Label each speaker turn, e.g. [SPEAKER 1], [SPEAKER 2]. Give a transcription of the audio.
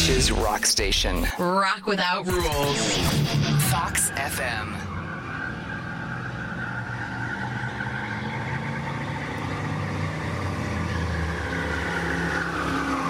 [SPEAKER 1] Beach's rock station.
[SPEAKER 2] Rock without rules.
[SPEAKER 1] Fox FM.